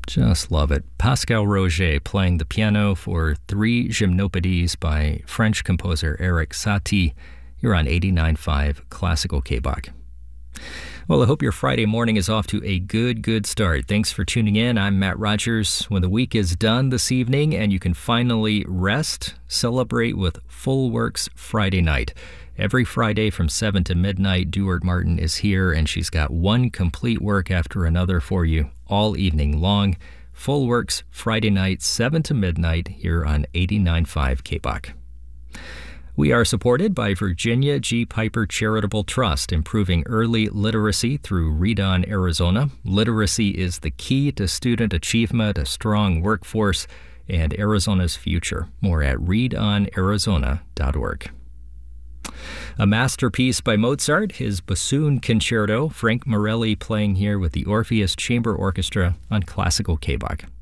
Just love it. Pascal Roger playing the piano for 3 Gymnopédies by French composer Erik Satie. You're on 89.5 Classical K-Bach. Well, I hope your Friday morning is off to a good start. Thanks for tuning in. I'm Matt Rogers. When the week is done this evening and you can finally rest, celebrate with Full Works Friday night. Every Friday from 7 to midnight, Duart Martin is here, and she's got one complete work after another for you all evening long. Full Works Friday night, 7 to midnight, here on 89.5 K-Bach. We are supported by Virginia G. Piper Charitable Trust, improving early literacy through Read On Arizona. Literacy is the key to student achievement, a strong workforce, and Arizona's future. More at readonarizona.org. A masterpiece by Mozart, his Bassoon Concerto, Frank Morelli playing here with the Orpheus Chamber Orchestra on Classical K-Bach.